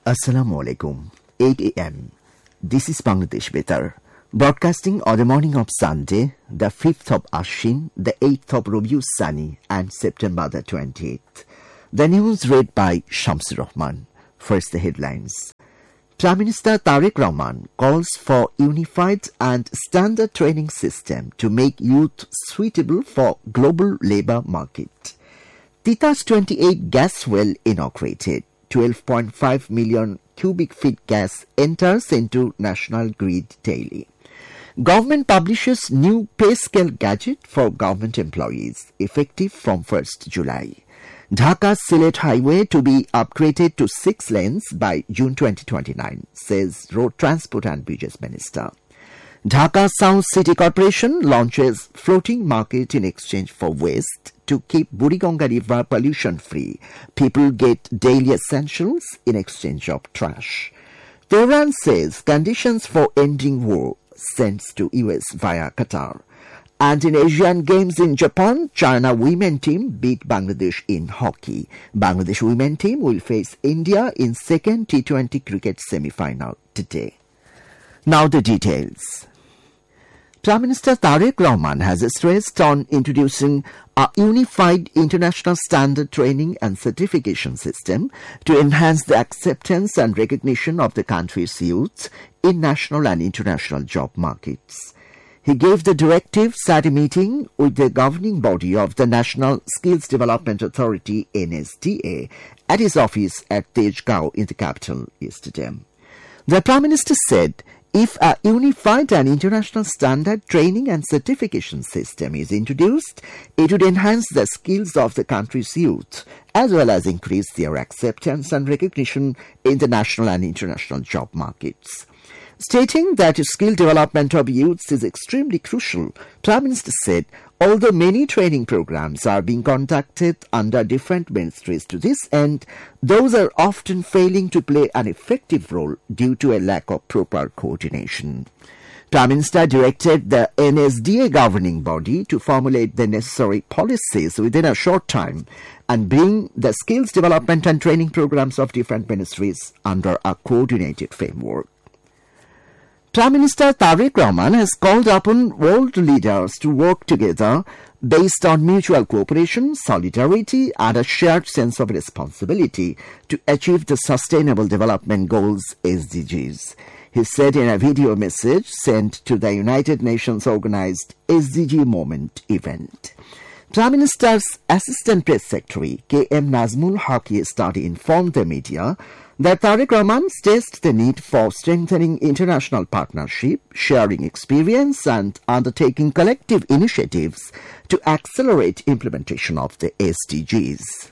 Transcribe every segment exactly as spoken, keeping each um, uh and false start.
Assalamu alaikum. eight a.m. This is Bangladesh Betar, broadcasting on the morning of Sunday, the fifth of Ashin, the eighth of Rabiul Sani, and September the twenty-eighth. The news read by Shamsur Rahman. First, the headlines. Prime Minister Tariq Rahman calls for unified and standard training system to make youth suitable for global labor market. Titas twenty-eight gas well inaugurated. twelve point five million cubic feet gas enters into national grid daily. Government publishes new pay scale gadget for government employees, effective from first July. Dhaka-Sylhet highway to be upgraded to six lanes by June twenty twenty-nine, says Road Transport and Bridges Minister. Dhaka South City Corporation launches floating market in exchange for waste to keep Burigonga River pollution-free. People get daily essentials in exchange of trash. Tehran says conditions for ending war sends to U S via Qatar. And in Asian Games in Japan, China women team beat Bangladesh in hockey. Bangladesh women team will face India in second T twenty cricket semi-final today. Now the details. Prime Minister Tariq Rahman has stressed on introducing a unified international standard training and certification system to enhance the acceptance and recognition of the country's youth in national and international job markets. He gave the directive at a meeting with the governing body of the National Skills Development Authority N S D A at his office at Tejgao in the capital yesterday. The Prime Minister said, if a unified and international standard training and certification system is introduced, it would enhance the skills of the country's youth, as well as increase their acceptance and recognition in the national and international job markets. Stating that skill development of youths is extremely crucial, Prime Minister said, although many training programs are being conducted under different ministries to this end, those are often failing to play an effective role due to a lack of proper coordination. Prime Minister directed the N S D A governing body to formulate the necessary policies within a short time and bring the skills development and training programs of different ministries under a coordinated framework. Prime Minister Tariq Rahman has called upon world leaders to work together based on mutual cooperation, solidarity, and a shared sense of responsibility to achieve the Sustainable Development Goals S D Gs. He said in a video message sent to the United Nations organized S D G Moment event. Prime Minister's Assistant Press Secretary K M Nazmul Haq yesterday informed the media that Tariq Rahman stressed the need for strengthening international partnership, sharing experience, and undertaking collective initiatives to accelerate implementation of the S D Gs.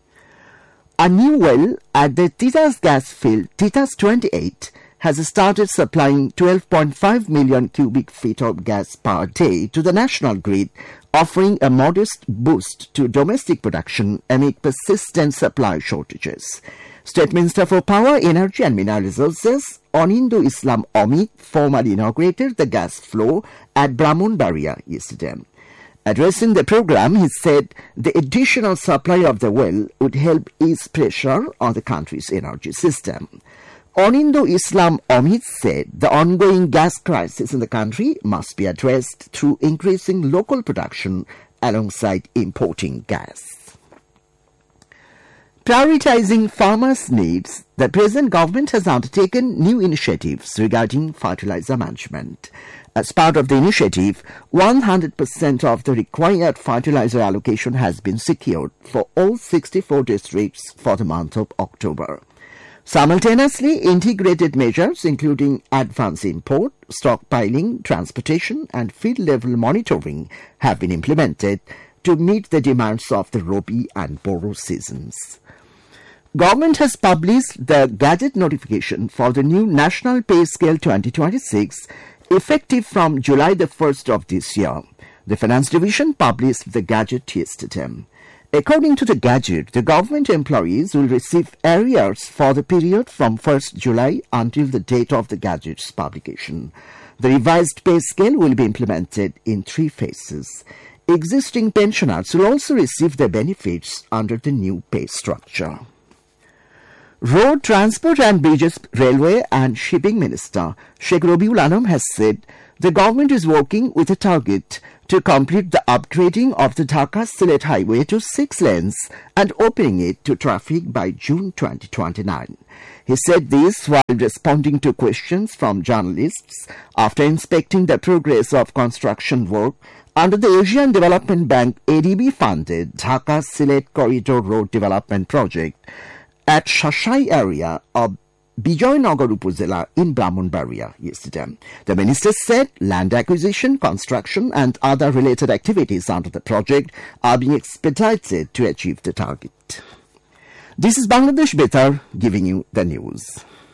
A new well at the Titas gas field, Titas twenty-eight, has started supplying twelve point five million cubic feet of gas per day to the national grid, offering a modest boost to domestic production amid persistent supply shortages. State Minister for Power, Energy and Mineral Resources, Onindo Islam Omid, formally inaugurated the gas flow at Brahmanbaria yesterday. Addressing the program, he said the additional supply of the well would help ease pressure on the country's energy system. Onindo Islam Omid said the ongoing gas crisis in the country must be addressed through increasing local production alongside importing gas. Prioritizing farmers' needs, the present government has undertaken new initiatives regarding fertilizer management. As part of the initiative, one hundred percent of the required fertilizer allocation has been secured for all sixty-four districts for the month of October. Simultaneously, integrated measures including advance import, stockpiling, transportation, and field-level monitoring have been implemented to meet the demands of the Rabi and Boro seasons. Government has published the Gazette notification for the new National Pay Scale twenty twenty-six, effective from July the first of this year. The Finance Division published the Gazette yesterday. According to the Gazette, the government employees will receive arrears for the period from first July until the date of the Gazette's publication. The revised pay scale will be implemented in three phases. Existing pensioners will also receive their benefits under the new pay structure. Road Transport and Bridges, Railway and Shipping Minister Sheikh Rabiul Alam has said the government is working with a target to complete the upgrading of the Dhaka-Sylhet highway to six lanes and opening it to traffic by June twenty twenty-nine. He said this while responding to questions from journalists after inspecting the progress of construction work under the Asian Development Bank A D B-funded Dhaka-Sylhet Corridor Road Development Project at Shashai area of Bijoynagar Upazila in Brahmanbaria yesterday. The minister said land acquisition, construction and other related activities under the project are being expedited to achieve the target. This is Bangladesh Betar giving you the news.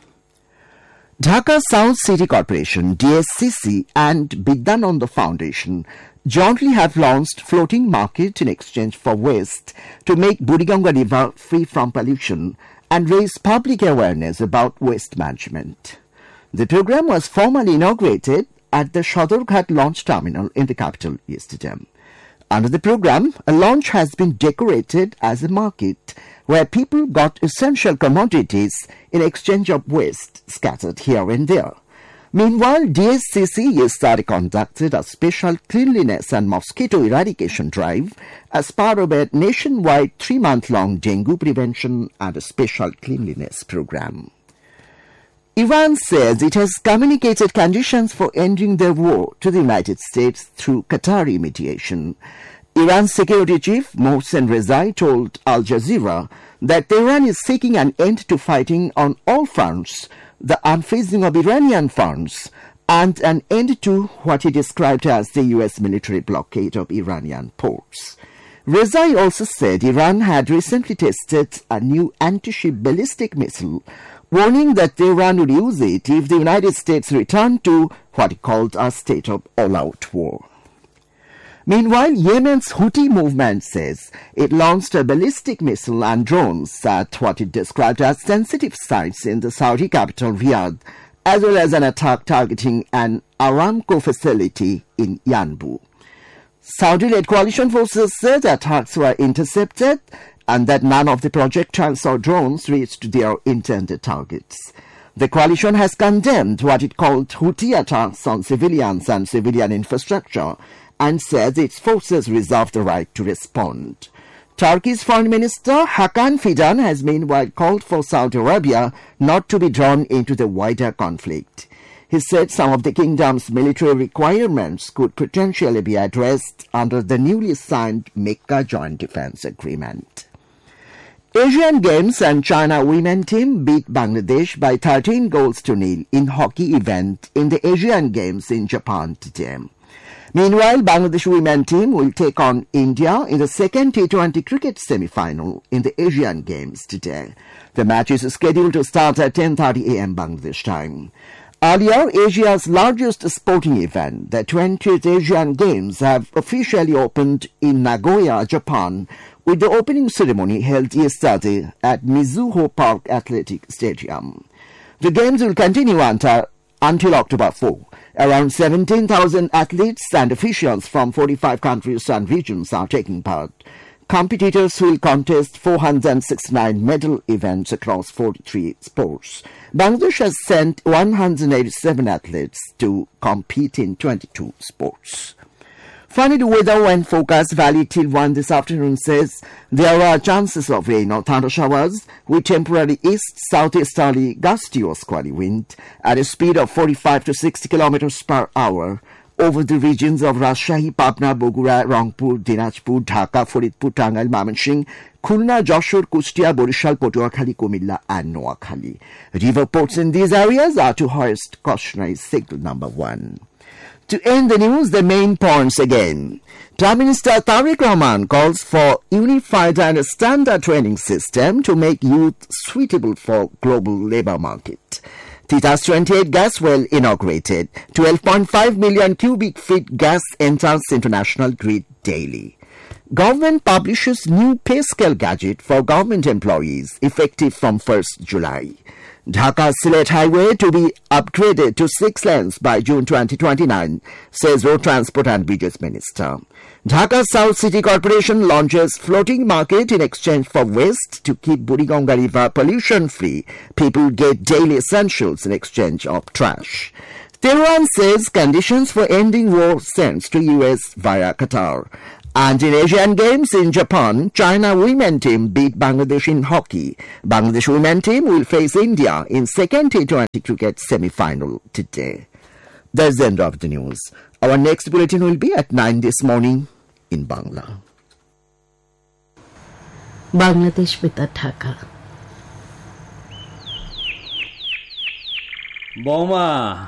Dhaka South City Corporation, D S C C and Bidyananda Foundation jointly have launched floating market in exchange for waste to make Buriganga River free from pollution and raise public awareness about waste management. The program was formally inaugurated at the Shodorghat launch terminal in the capital yesterday. Under the program, a launch has been decorated as a market where people got essential commodities in exchange of waste scattered here and there. Meanwhile, D S C C yesterday conducted a special cleanliness and mosquito eradication drive as part of a nationwide three-month-long dengue prevention and a special cleanliness program. Iran says it has communicated conditions for ending the war to the United States through Qatari mediation. Iran's security chief Mohsen Rezai told Al Jazeera that Tehran is seeking an end to fighting on all fronts, the unfazing of Iranian fronts, and an end to what he described as the U S military blockade of Iranian ports. Rezai also said Iran had recently tested a new anti-ship ballistic missile, warning that Tehran would use it if the United States returned to what he called a state of all-out war. Meanwhile, Yemen's Houthi movement says it launched a ballistic missile and drones at what it described as sensitive sites in the Saudi capital Riyadh, as well as an attack targeting an Aramco facility in Yanbu. Saudi-led coalition forces said attacks were intercepted and that none of the projectiles or drones reached their intended targets. The coalition has condemned what it called Houthi attacks on civilians and civilian infrastructure and says its forces reserve the right to respond. Turkey's Foreign Minister Hakan Fidan has meanwhile called for Saudi Arabia not to be drawn into the wider conflict. He said some of the kingdom's military requirements could potentially be addressed under the newly signed Mecca Joint Defense Agreement. Asian Games and China women team beat Bangladesh by thirteen goals to nil in hockey event in the Asian Games in Japan today. Meanwhile, Bangladesh women team will take on India in the second T twenty cricket semi-final in the Asian Games today. The match is scheduled to start at ten thirty a m Bangladesh time. Earlier, Asia's largest sporting event, the twentieth Asian Games, have officially opened in Nagoya, Japan, with the opening ceremony held yesterday at Mizuho Park Athletic Stadium. The Games will continue until, until October fourth. Around seventeen thousand athletes and officials from forty-five countries and regions are taking part. Competitors will contest four hundred sixty-nine medal events across forty-three sports. Bangladesh has sent one hundred eighty-seven athletes to compete in twenty-two sports. Finally, the weather and forecast valid till one this afternoon says there are chances of rain or thunder showers with temporary east-southeasterly gusty or squally wind at a speed of forty-five to sixty kilometers per hour over the regions of Rajshahi, Pabna, Bogura, Rangpur, Dinajpur, Dhaka, Faridpur, Tangail, Mymensingh, Khulna, Joshore, Kustia, Borishal, Patuakhali, Kumilla and Noakhali. River ports in these areas are to hoist cautionary signal number one. To end the news, the main points again. Prime Minister Tariq Rahman calls for unified and standard training system to make youth suitable for global labor market. Tita's twenty-eight gas well inaugurated. twelve point five million cubic feet gas enters international grid daily. Government publishes new pay scale gadget for government employees effective from first July. Dhaka-Sylhet Highway to be upgraded to six lanes by June twenty twenty-nine, says Road Transport and Bridges Minister. Dhaka South City Corporation launches floating market in exchange for waste to keep Buriganga River pollution-free. People get daily essentials in exchange of trash. Tehran says conditions for ending war sends to U S via Qatar. And in Asian Games in Japan, China women team beat Bangladesh in hockey. Bangladesh women team will face India in second T twenty cricket semi-final today. That's the end of the news. Our next bulletin will be at nine this morning in Bangla. Bangladesh Betar Dhaka. বৌমা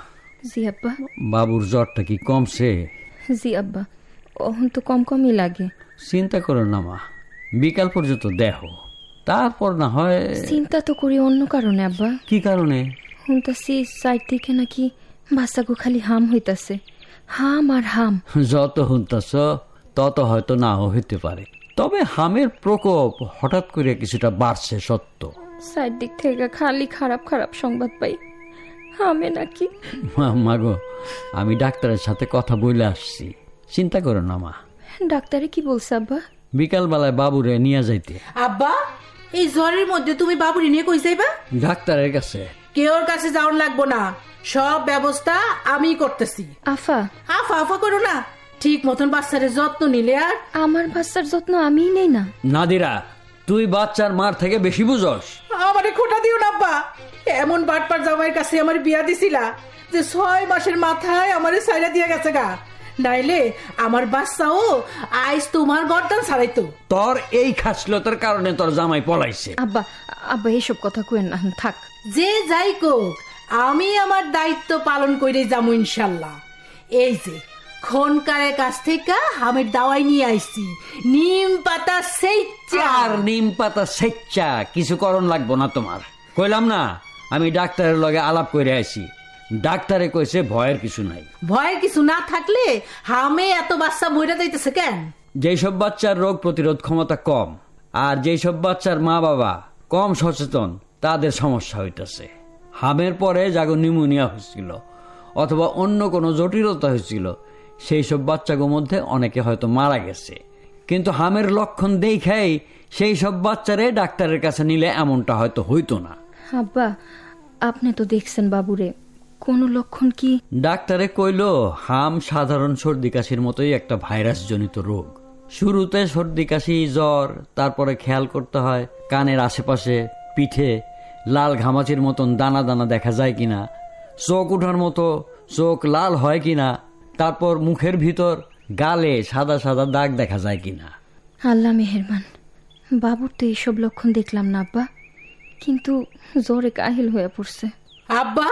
জি আব্বা। বাবুর জ্বরটা কি কমছে? জি আব্বা, এখন তো কম কমই লাগে। চিন্তা করো না মা, বিকাল পর্যন্ত দেখো, তারপর না হয়। চিন্তা তো করি অন্য কারণে আব্বা। কি কারণে? শুনতাছি সাইড থেকে নাকি বাচ্চাগো খালি হাম হইতাছে, হাম আর হাম। যত শুনতাছ তত হয়তো নাও হইতে পারে, তবে হামের প্রকোপ হঠাৎ করে কিছুটা বাড়ছে সত্য। সাইড দিক থেকে খালি খারাপ খারাপ সংবাদ পাই, হামে নাকি। মাগো, আমি ডাক্তারের সাথে কথা বলে আসছি, চিন্তা করো না মা। ডাক্তারে কি বলছে আব্বা? বিকাল বেলায় বাবুরে নিয়ে যাইতে। আব্বা, এই জ্বরের মধ্যে তুমি বাবুরে নিয়ে কই যাইবা? ডাক্তারের কাছে। কেউর কাছে যাওয়ার লাগবো না, সব ব্যবস্থা আমি করতেছি। আফা আফা আফা করো না, ঠিক মতন বাচ্চার যত্ন নিলে। আর আমার বাচ্চার যত্ন আমিই নেই না। নাদিরা, তুই বাচ্চার মার থেকে বেশি বুঝস। আমারে খোটা দিও না আব্বা, এমন বাটপার জামাইয়ের কাছে আমার বিয়া দিছিলা যে ছয় মাসের মাথায় আমারে ছাইরা দিয়ে গেছে গা, নাইলে আমার বাচ্চাও আইস তোমার গর্দান ছাড়াইতো। তোর এই খাসলতার কারণে তোর জামাই পলাইছে। আব্বা আব্বা এসব কথা কইেন না, থাক। যে যাই কোক, আমি আমার দায়িত্ব পালন করে যাবো ইনশাল্লাহ। এই যে খনকারের কাছ থেকে হামের দাওয়াই নিয়ে আইছি, নিম পাতা সেচ্চা। আর নিম পাতা সেচ্চা কিছু করণ লাগবো না তোমার, কইলাম না আমি ডাক্তারের লগে আলাপ করে আইছি। ডাক্তারে কইছে ভয়ের কিছু নাই। ভয়ের কিছু না থাকলে হামে এত বাচ্চা মইরা যাইতেছে কেন? যেসব বাচ্চার রোগ প্রতিরোধ ক্ষমতা কম আর যেসব বাচ্চার মা বাবা কম সচেতন, তাদের সমস্যা হইতেছে। হামের পরে যাগো নিউমোনিয়া হয়েছিল অথবা অন্য কোনো জটিলতা হয়েছিল, সেই সব বাচ্চাগুলোর মধ্যে অনেকে হয়তো মারা গেছে। কিন্তু হামের লক্ষণ দেখাই সেই সব বাচ্চারে ডাক্তারের কাছে নিলে এমনটা হয়তো হইতো না। আব্বা, আপনি তো দেখছেন বাবুরে, কোন লক্ষণ কি? ডাক্তারে কইল হাম সাধারণ সর্দি কাশির মতোই একটা ভাইরাস জনিত রোগ। শুরুতে সর্দি কাশি জ্বর, তারপরে খেয়াল করতে হয় কানের আশেপাশে পিঠে লাল ঘামাচির মতন দানা দানা দেখা যায় কিনা, চোখ উঠার মতো চোখ লাল হয় কিনা, তারপর মুখের ভিতর গালে সাদা সাদা দাগ দেখা যায় কিনা। আল্লাহ মেহেরবান, বাবুর তো এইসব লক্ষণ দেখলাম না আব্বা, কিন্তু জ্বরে কাহিল হয়ে পড়ছে। আব্বা,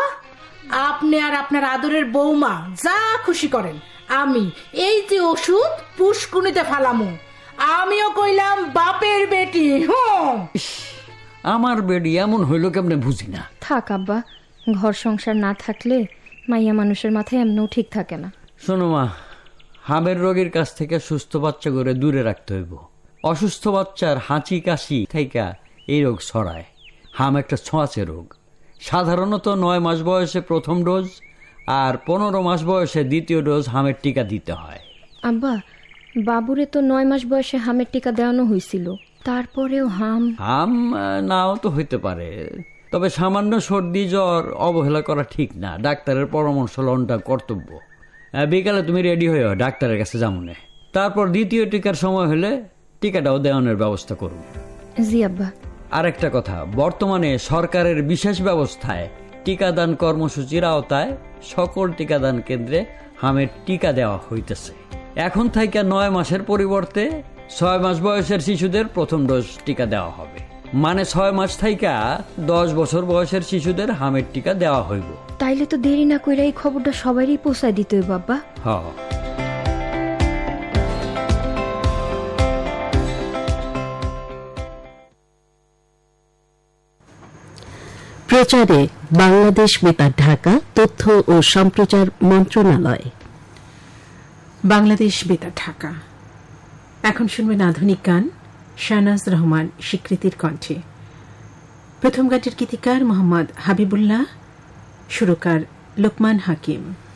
আপনি আর আপনার আদরের বৌমা যা খুশি করেন, আমি এই যে ওষুধ পুষ্কুনিতে ফালামু। আমিও কইলাম বাপের বেটি। হুম, আমার বেডি এমন হইল কেমনে বুঝি না। থাক আব্বা, ঘর সংসার না থাকলে মাইয়া মানুষের মাথায় এমনও ঠিক থাকে না। শোনো মা, হামের রোগীর কাছ থেকে সুস্থ বাচ্চা করে দূরে রাখতে হইব। অসুস্থ বাচ্চার হাঁচি কাশি থেকে এই রোগ ছড়ায়। হাম একটা ছোঁয়াচে রোগ। সাধারণত নয় মাস বয়সে প্রথম ডোজ আর পনেরো মাস বয়সে দ্বিতীয় ডোজ হামের টিকা দিতে হয়। আব্বা, বাবুরে তো নয় মাস বয়সে হামের টিকা দেওয়ানো হয়েছিল, তারপরেও হাম হাম নাও তো হইতে পারে, তবে সামান্য সর্দি জ্বর অবহেলা করা ঠিক না। ডাক্তারের পরামর্শ লনটা কর্তব্য। বিকালে তুমি রেডি হইও, ডাক্তারের কাছে যামুনে। তারপর দ্বিতীয় টিকার সময় হলে টিকাটাও দেওয়ানোর ব্যবস্থা করুন। জি আব্বা। আরেকটা কথা, বর্তমানে সরকারের বিশেষ ব্যবস্থায় টিকাদান কর্মসূচির আওতায় সকল টিকাদান কেন্দ্রে হামের টিকা দেওয়া হইতেছে। এখন থেকে নয় মাসের পরিবর্তে ছয় মাস বয়সের শিশুদের প্রথম ডোজ টিকা দেওয়া হবে। মানে ছয় মাস থেকে দশ বছর বয়সের শিশুদের হামের টিকা দেওয়া হইব। তাইলে তো দেরি না কইরা এই খবরটা সবারই পৌঁছায় দিতে হইব বাবা। হ্যাঁ, প্রচারে বাংলাদেশ বেতার ঢাকা, তথ্য ও সম্প্রচার মন্ত্রণালয়। বাংলাদেশ বেতার ঢাকা। এখন শুনবেন আধুনিক গান, শাহনাজ রহমান স্বীকৃতির কণ্ঠে। প্রথম গানটির গীতিকার মোহাম্মদ হাবিবুল্লাহ, সুরকার লোকমান হাকিম।